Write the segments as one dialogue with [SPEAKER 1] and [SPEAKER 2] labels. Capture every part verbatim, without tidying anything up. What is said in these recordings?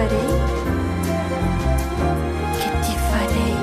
[SPEAKER 1] farei? Che ti farei?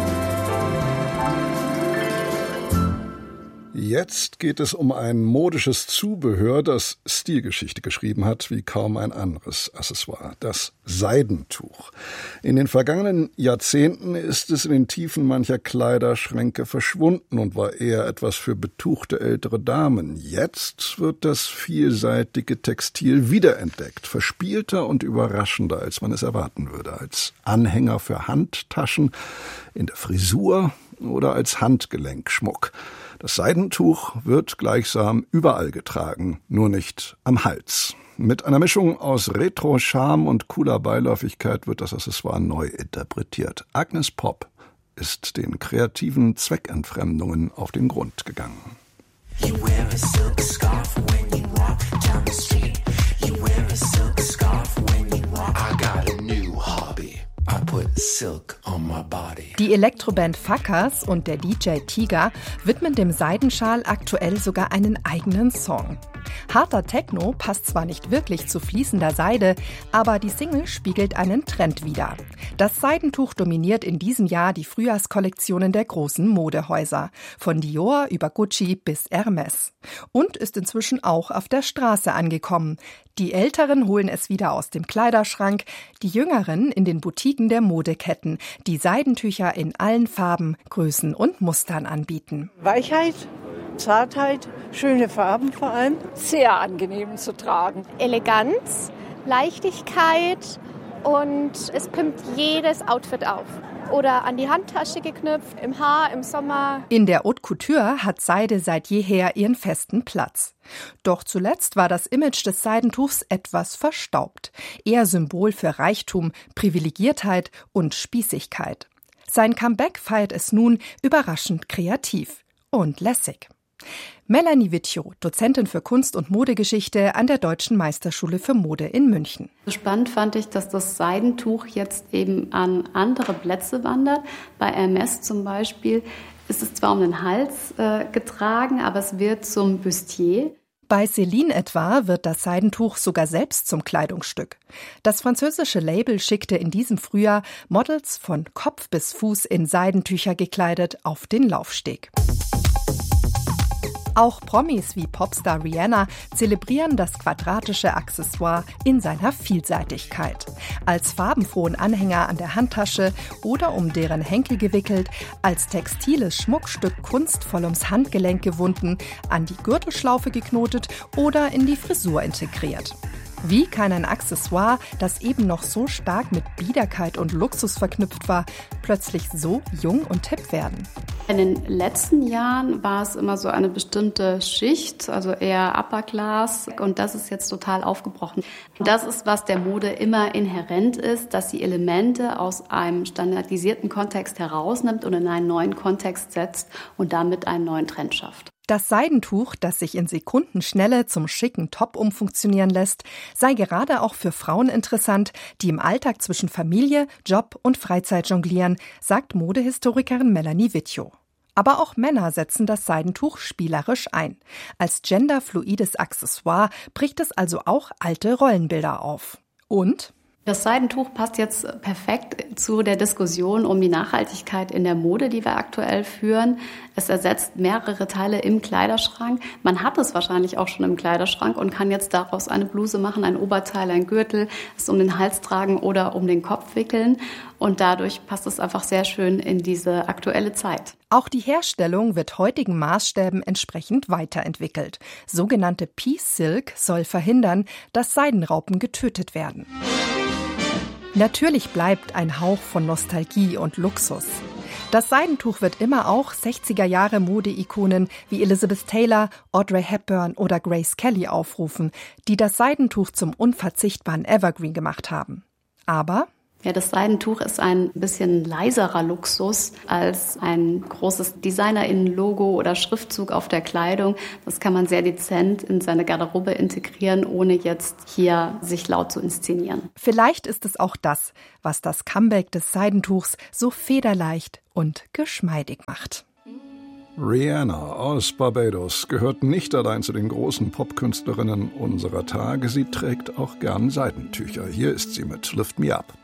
[SPEAKER 2] Jetzt geht es um ein modisches Zubehör, das Stilgeschichte geschrieben hat wie kaum ein anderes Accessoire, das Seidentuch. In den vergangenen Jahrzehnten ist es in den Tiefen mancher Kleiderschränke verschwunden und war eher etwas für betuchte ältere Damen. Jetzt wird das vielseitige Textil wiederentdeckt, verspielter und überraschender, als man es erwarten würde, als Anhänger für Handtaschen, in der Frisur oder als Handgelenkschmuck. Das Seidentuch wird gleichsam überall getragen, nur nicht am Hals. Mit einer Mischung aus Retro-Charme und cooler Beiläufigkeit wird das Accessoire neu interpretiert. Agnes Popp ist den kreativen Zweckentfremdungen auf den Grund gegangen. You wear a silk scarf when you walk down the street. You wear a silk scarf when you walk. I got a new hobby. I put silk on my body.
[SPEAKER 3] Die Elektroband Fakas und der D J Tiger widmen dem Seidenschal aktuell sogar einen eigenen Song. Harter Techno passt zwar nicht wirklich zu fließender Seide, aber die Single spiegelt einen Trend wider. Das Seidentuch dominiert in diesem Jahr die Frühjahrskollektionen der großen Modehäuser, von Dior über Gucci bis Hermes. Und ist inzwischen auch auf der Straße angekommen. Die Älteren holen es wieder aus dem Kleiderschrank, die Jüngeren in den Boutiquen der Modeketten, die Seidentücher in allen Farben, Größen und Mustern anbieten.
[SPEAKER 4] Weichheit, Zartheit, schöne Farben vor allem.
[SPEAKER 5] Sehr angenehm zu tragen.
[SPEAKER 6] Eleganz, Leichtigkeit und es pimmt jedes Outfit auf. Oder an die Handtasche geknüpft, im Haar, im Sommer.
[SPEAKER 3] In der Haute Couture hat Seide seit jeher ihren festen Platz. Doch zuletzt war das Image des Seidentuchs etwas verstaubt. Eher Symbol für Reichtum, Privilegiertheit und Spießigkeit. Sein Comeback feiert es nun überraschend kreativ und lässig. Melanie Vittio, Dozentin für Kunst- und Modegeschichte an der Deutschen Meisterschule für Mode in München.
[SPEAKER 7] Spannend fand ich, dass das Seidentuch jetzt eben an andere Plätze wandert. Bei Hermes zum Beispiel ist es zwar um den Hals äh, getragen, aber es wird zum Bustier.
[SPEAKER 3] Bei Celine etwa wird das Seidentuch sogar selbst zum Kleidungsstück. Das französische Label schickte in diesem Frühjahr Models von Kopf bis Fuß in Seidentücher gekleidet auf den Laufsteg. Auch Promis wie Popstar Rihanna zelebrieren das quadratische Accessoire in seiner Vielseitigkeit. Als farbenfrohen Anhänger an der Handtasche oder um deren Henkel gewickelt, als textiles Schmuckstück kunstvoll ums Handgelenk gewunden, an die Gürtelschlaufe geknotet oder in die Frisur integriert. Wie kann ein Accessoire, das eben noch so stark mit Biederkeit und Luxus verknüpft war, plötzlich so jung und hip werden?
[SPEAKER 7] In den letzten Jahren war es immer so eine bestimmte Schicht, also eher Upper Class, und das ist jetzt total aufgebrochen. Das ist, was der Mode immer inhärent ist, dass sie Elemente aus einem standardisierten Kontext herausnimmt und in einen neuen Kontext setzt und damit einen neuen Trend schafft.
[SPEAKER 3] Das Seidentuch, das sich in Sekundenschnelle zum schicken Top umfunktionieren lässt, sei gerade auch für Frauen interessant, die im Alltag zwischen Familie, Job und Freizeit jonglieren, sagt Modehistorikerin Melanie Vittio. Aber auch Männer setzen das Seidentuch spielerisch ein. Als genderfluides Accessoire bricht es also auch alte Rollenbilder auf. Und
[SPEAKER 7] das Seidentuch passt jetzt perfekt zu der Diskussion um die Nachhaltigkeit in der Mode, die wir aktuell führen. Es ersetzt mehrere Teile im Kleiderschrank. Man hat es wahrscheinlich auch schon im Kleiderschrank und kann jetzt daraus eine Bluse machen, ein Oberteil, ein Gürtel, es um den Hals tragen oder um den Kopf wickeln. Und dadurch passt es einfach sehr schön in diese aktuelle Zeit.
[SPEAKER 3] Auch die Herstellung wird heutigen Maßstäben entsprechend weiterentwickelt. Sogenannte Peace Silk soll verhindern, dass Seidenraupen getötet werden. Natürlich bleibt ein Hauch von Nostalgie und Luxus. Das Seidentuch wird immer auch sechziger Jahre Mode-Ikonen wie Elizabeth Taylor, Audrey Hepburn oder Grace Kelly aufrufen, die das Seidentuch zum unverzichtbaren Evergreen gemacht haben. Aber
[SPEAKER 7] ja, das Seidentuch ist ein bisschen leiserer Luxus als ein großes Designerinnen-Logo oder Schriftzug auf der Kleidung. Das kann man sehr dezent in seine Garderobe integrieren, ohne jetzt hier sich laut zu inszenieren.
[SPEAKER 3] Vielleicht ist es auch das, was das Comeback des Seidentuchs so federleicht und geschmeidig macht.
[SPEAKER 2] Rihanna aus Barbados gehört nicht allein zu den großen Popkünstlerinnen unserer Tage. Sie trägt auch gern Seidentücher. Hier ist sie mit Lift Me Up.